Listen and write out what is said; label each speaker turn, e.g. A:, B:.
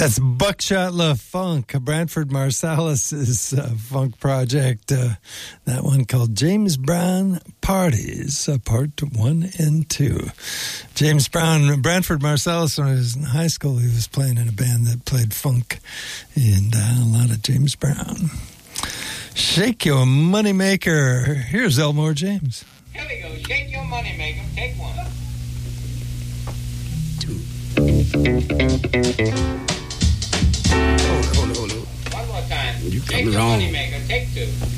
A: That's Buckshot LaFunk, Branford Marsalis's funk project. That one called James Brown Parties, part 1 and 2. James Brown, Branford Marsalis, when he was in high school, he was playing in a band that played funk, and a lot of James Brown. Shake Your Moneymaker. Here's Elmore James.
B: Here we go. Shake your moneymaker. Take one.
C: 2. Hold on.
B: One more time.
C: You
B: Shake
C: coming
B: your
C: wrong.
B: moneymaker. Take 2.